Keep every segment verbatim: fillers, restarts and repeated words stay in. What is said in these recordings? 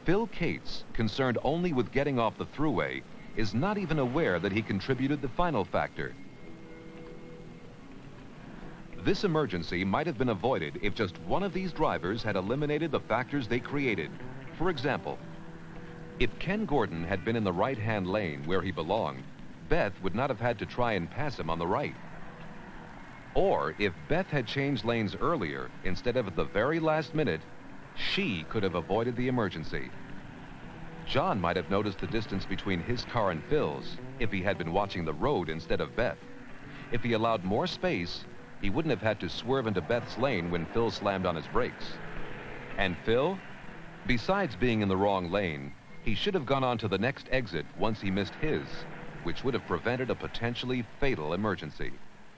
Phil Cates, concerned only with getting off the thruway, is not even aware that he contributed the final factor. This emergency might have been avoided if just one of these drivers had eliminated the factors they created. For example, if Ken Gordon had been in the right-hand lane where he belonged, Beth would not have had to try and pass him on the right. Or if Beth had changed lanes earlier instead of at the very last minute, she could have avoided the emergency. John might have noticed the distance between his car and Phil's if he had been watching the road instead of Beth. If he allowed more space, he wouldn't have had to swerve into Beth's lane when Phil slammed on his brakes. And Phil, besides being in the wrong lane, he should have gone on to the next exit once he missed his, which would have prevented a potentially fatal emergency.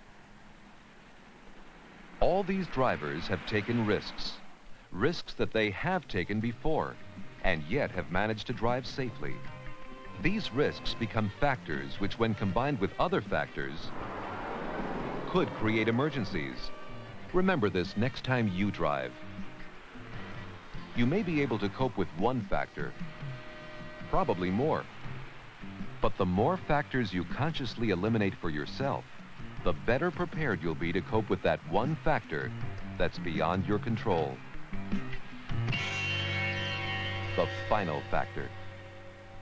All these drivers have taken risks, risks that they have taken before, and yet have managed to drive safely. These risks become factors which, when combined with other factors, could create emergencies. Remember this next time you drive. You may be able to cope with one factor, probably more. But the more factors you consciously eliminate for yourself, the better prepared you'll be to cope with that one factor that's beyond your control. The final factor.